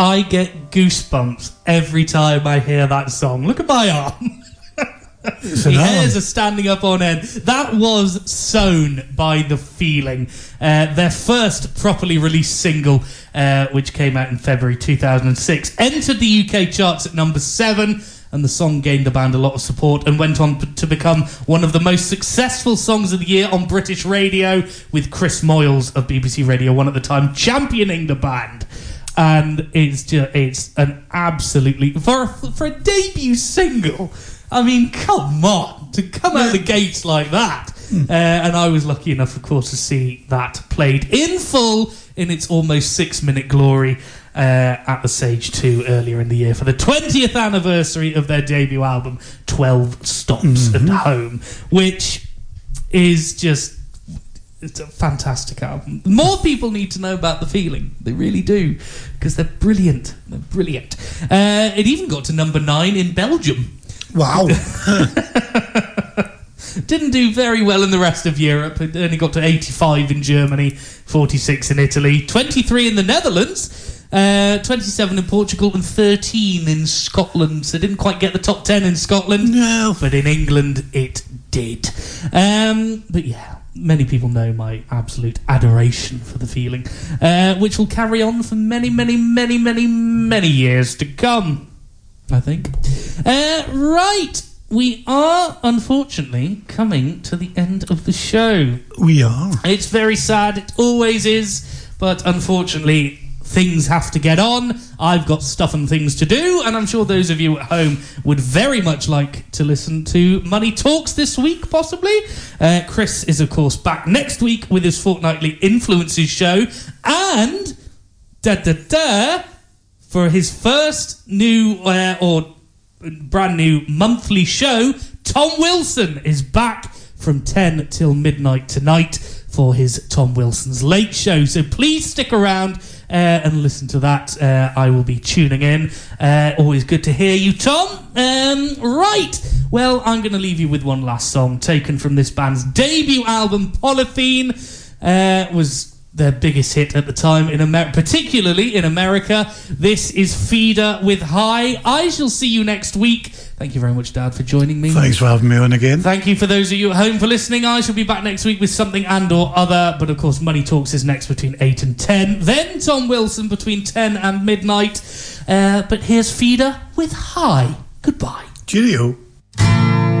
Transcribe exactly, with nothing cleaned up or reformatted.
I get goosebumps every time I hear that song. Look at my arm. The hairs are standing up on end. That was Sown by The Feeling, uh, their first properly released single, uh, which came out in February two thousand six. Entered the U K charts at number seven, and the song gained the band a lot of support and went on p- to become one of the most successful songs of the year on British radio, with Chris Moyles of B B C Radio one at the time championing the band. And it's just, it's an absolutely, for a, for a debut single, I mean, come on, to come out of the gates like that. Mm. Uh, and I was lucky enough, of course, to see that played in full in its almost six-minute glory uh, at the Sage two earlier in the year for the twentieth anniversary of their debut album, twelve Stops mm-hmm. at Home, which is just... It's a fantastic album. More people need to know about The Feeling. They really do, because they're brilliant. They're brilliant. Uh, it even got to number nine in Belgium. Wow. Didn't do very well in the rest of Europe. It only got to eighty-five in Germany, forty-six in Italy, twenty-three in the Netherlands, uh, twenty-seven in Portugal, and thirteen in Scotland. So it didn't quite get the top ten in Scotland. No. But in England, it did. Um, but yeah, many people know my absolute adoration for The Feeling, uh, which will carry on for many, many, many, many, many years to come, I think. Uh, right, we are unfortunately coming to the end of the show. We are. It's very sad, it always is, but unfortunately things have to get on. I've got stuff and things to do, and I'm sure those of you at home would very much like to listen to Money Talks this week, possibly. Uh, Chris is, of course, back next week with his fortnightly Influences show, and da da da for his first new uh, or brand new monthly show, Tom Wilson is back from ten till midnight tonight for his Tom Wilson's Late Show. So please stick around uh, and listen to that. Uh, I will be tuning in. Uh, always good to hear you, Tom. Um, right. Well, I'm going to leave you with one last song taken from this band's debut album, Polythene. Uh, was their biggest hit at the time, in Amer- particularly in America. This is Feeder with High. I shall see you next week. Thank you very much, Dad, for joining me. Thanks for having me on again. Thank you for those of you at home for listening. I shall be back next week with something and or other, but of course Money Talks is next between eight and ten. Then Tom Wilson between ten and midnight. Uh, but here's Feeder with High. Goodbye. Cheerio.